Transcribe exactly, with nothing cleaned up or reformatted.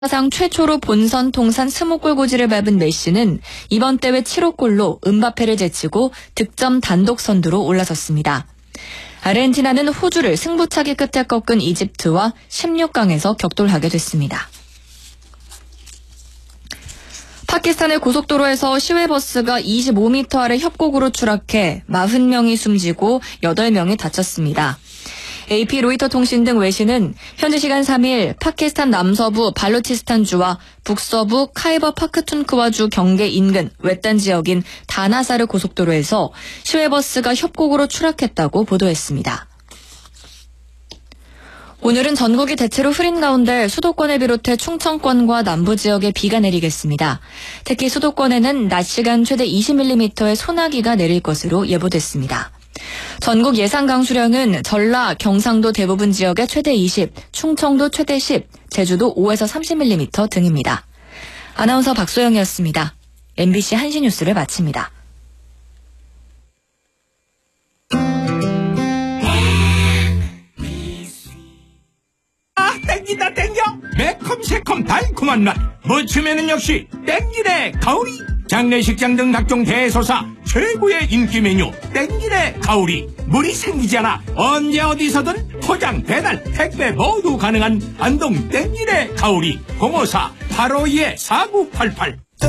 사상 최초로 본선 통산 이십 골 고지를 밟은 메시는 이번 대회 칠 호 골로 음바페를 제치고 득점 단독 선두로 올라섰습니다. 아르헨티나는 호주를 승부차기 끝에 꺾은 이집트와 십육 강에서 격돌하게 됐습니다. 파키스탄의 고속도로에서 시외버스가 이십오 미터 아래 협곡으로 추락해 사십 명이 숨지고 여덟 명이 다쳤습니다. 에이피 로이터 통신 등 외신은 현지 시간 삼 일 파키스탄 남서부 발루치스탄주와 북서부 카이버 파크툰크와주 경계 인근 외딴 지역인 다나사르 고속도로에서 시외버스가 협곡으로 추락했다고 보도했습니다. 오늘은 전국이 대체로 흐린 가운데 수도권을 비롯해 충청권과 남부 지역에 비가 내리겠습니다. 특히 수도권에는 낮 시간 최대 이십 밀리미터의 소나기가 내릴 것으로 예보됐습니다. 전국 예상 강수량은 전라, 경상도 대부분 지역에 최대 이십, 충청도 최대 십, 제주도 오에서 삼십 밀리미터 등입니다. 아나운서 박소영이었습니다. 엠비씨 한시 뉴스를 마칩니다. 아, 땡긴다 땡겨. 매콤 새콤 달콤한 맛. 무침에는 역시 땡기네 가오리. 장례식장 등 각종 대소사 최고의 인기 메뉴 땡기네 가오리. 물이 생기지 않아 언제 어디서든 포장 배달 택배 모두 가능한 안동 땡기네 가오리. 공오사 팔오이 사구팔팔